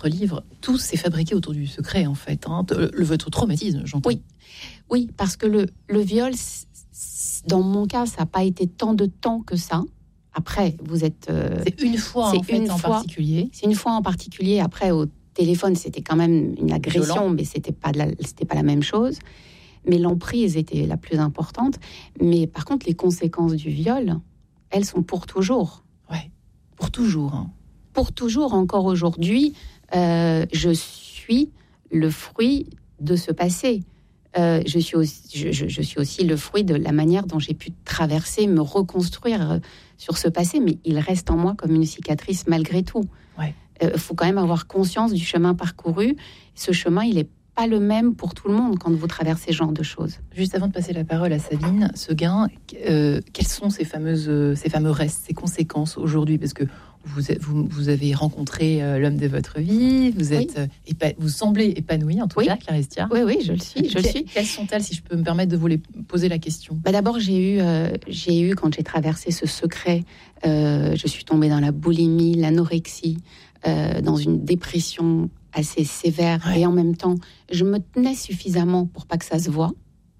votre livre, tout s'est fabriqué autour du secret, en fait. Votre traumatisme, j'entends. Oui, parce que le viol, dans mon cas, ça n'a pas été tant de temps que ça. Après, vous êtes... c'est une fois, en particulier. C'est une fois en particulier. Après, au téléphone, c'était quand même une agression, violent. Mais c'était pas la même chose. Mais l'emprise était la plus importante. Mais par contre, les conséquences du viol, elles sont pour toujours. Ouais, pour toujours. Hein. Pour toujours, encore aujourd'hui, je suis le fruit de ce passé. Je suis aussi le fruit de la manière dont j'ai pu traverser, me reconstruire sur ce passé, mais il reste en moi comme une cicatrice malgré tout. Faut quand même avoir conscience du chemin parcouru. Ce chemin, il n'est pas le même pour tout le monde quand vous traversez ce genre de choses. Juste avant de passer la parole à Sabine Seguin, quels sont ces fameux restes, ces conséquences aujourd'hui ? Parce que vous avez rencontré l'homme de votre vie, vous semblez épanouie en tout cas, Clarestia. Oui, je le suis. Quelles sont-elles, si je peux me permettre de vous les poser la question ? D'abord, j'ai eu, quand j'ai traversé ce secret, je suis tombée dans la boulimie, l'anorexie, dans une dépression assez sévère, et en même temps, je me tenais suffisamment pour pas que ça se voie.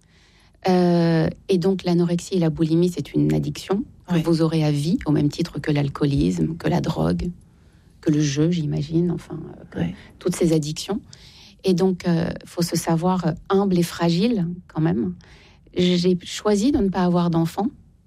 Et donc, l'anorexie et la boulimie, c'est une addiction que vous aurez à vie, au même titre que l'alcoolisme, que la drogue, que le jeu, j'imagine, toutes ces addictions. Et donc, faut se savoir humble et fragile, quand même. J'ai choisi de ne pas avoir d'enfant.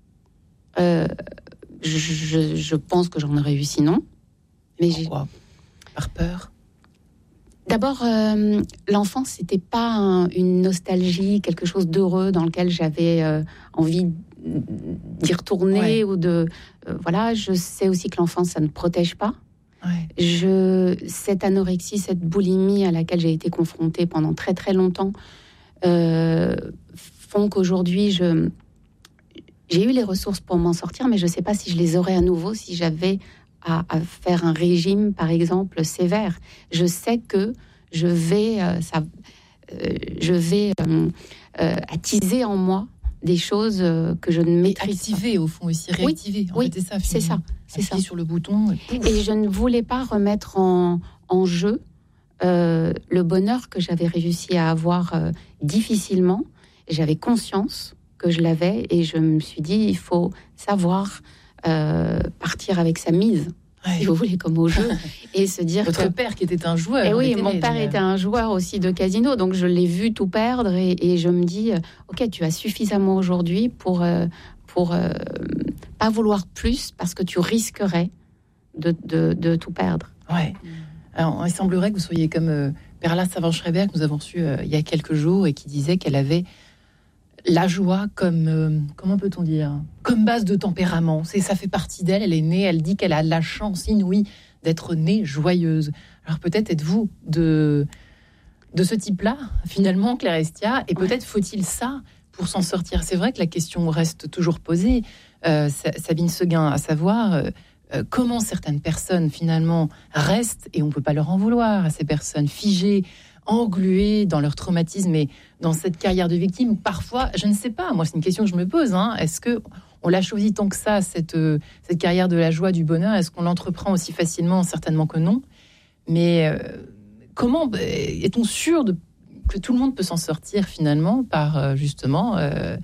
Je pense que j'en aurais eu sinon. Mais pourquoi ? Par peur ? D'abord, l'enfance, c'était pas une nostalgie, quelque chose d'heureux dans lequel j'avais envie d'y retourner ou de... voilà, je sais aussi que l'enfance, ça ne protège pas. Cette anorexie, cette boulimie à laquelle j'ai été confrontée pendant très très longtemps font qu'aujourd'hui, j'ai eu les ressources pour m'en sortir, mais je ne sais pas si je les aurais à nouveau si j'avais à faire un régime, par exemple, sévère. Je sais que je vais attiser en moi des choses que je ne maîtrise pas. Activer, au fond, aussi réactiver. Oui, c'est ça. C'est ça. Sur le bouton. Et je ne voulais pas remettre en jeu le bonheur que j'avais réussi à avoir difficilement. J'avais conscience que je l'avais et je me suis dit, il faut savoir partir avec sa mise, si vous voulez, comme au jeu, et se dire Votre père qui était un joueur. Et oui, mon père était un joueur aussi de casino, donc je l'ai vu tout perdre et je me dis, ok, tu as suffisamment aujourd'hui pour pas vouloir plus parce que tu risquerais de tout perdre. Ouais. Alors, il semblerait que vous soyez comme Perla Savant-Schreiber, que nous avons reçu il y a quelques jours et qui disait qu'elle avait la joie comme, comment peut-on dire, comme base de tempérament. Ça fait partie d'elle, elle est née, elle dit qu'elle a la chance inouïe d'être née joyeuse. Alors peut-être êtes-vous de ce type-là, finalement, Clarestia, et peut-être faut-il ça pour s'en sortir. C'est vrai que la question reste toujours posée, Sabine Seguin, à savoir comment certaines personnes, finalement, restent, et on ne peut pas leur en vouloir, à ces personnes figées, englués dans leur traumatisme et dans cette carrière de victime. Parfois, je ne sais pas, moi c'est une question que je me pose, est-ce qu'on l'a choisi tant que ça, cette carrière de la joie, du bonheur? Est-ce qu'on l'entreprend aussi facilement? Certainement que non. Mais comment est-on sûr que tout le monde peut s'en sortir finalement par justement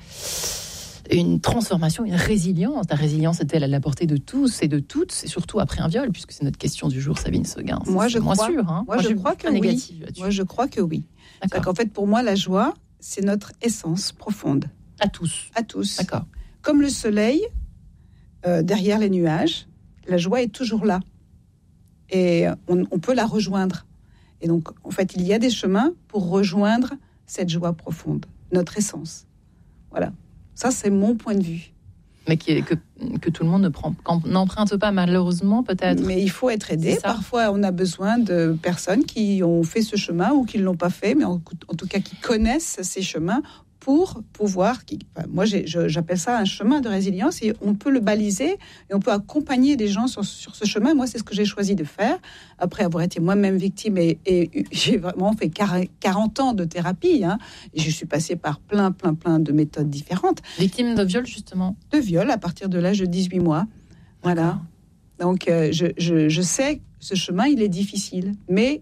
une transformation, une résilience? La résilience est-elle à la portée de tous et de toutes, et surtout après un viol, puisque c'est notre question du jour, Sabine Seguin? Moi, je crois que oui. Moi, je crois que oui. C'est qu'en fait, pour moi, la joie, c'est notre essence profonde. À tous. À tous. D'accord. Comme le soleil, derrière les nuages, la joie est toujours là. Et on peut la rejoindre. Et donc, en fait, il y a des chemins pour rejoindre cette joie profonde, notre essence. Voilà. Ça, c'est mon point de vue. Mais que tout le monde n'emprunte pas, malheureusement, peut-être. Mais il faut être aidé. Parfois, on a besoin de personnes qui ont fait ce chemin ou qui ne l'ont pas fait, mais en tout cas qui connaissent ces chemins pour pouvoir... moi, j'appelle ça un chemin de résilience et on peut le baliser et on peut accompagner des gens sur ce chemin. Moi, c'est ce que j'ai choisi de faire. Après avoir été moi-même victime et j'ai vraiment fait 40 ans de thérapie. Et je suis passée par plein de méthodes différentes. Victime de viol, justement? De viol à partir de l'âge de 18 mois. Voilà. Donc, je sais que ce chemin, il est difficile. Mais